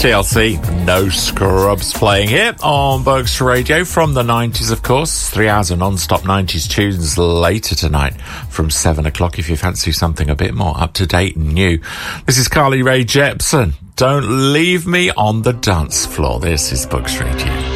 TLC, No Scrubs playing here on Berkshire Radio from the 90s, of course. 3 hours of non-stop 90s tunes later tonight from 7 o'clock if you fancy something a bit more up-to-date and new. This is Carly Rae Jepsen. Don't leave me on the dance floor. This is Berkshire Radio.